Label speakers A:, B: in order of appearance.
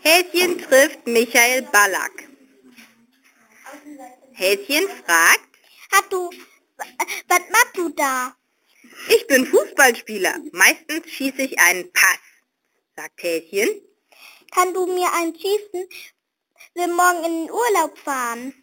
A: Häschen trifft Michael Ballack. Häschen fragt,
B: was machst du da?
A: ich bin Fußballspieler. Meistens schieße ich einen Pass, sagt Häschen.
B: Kann du mir einen schießen? Wir morgen in den Urlaub fahren.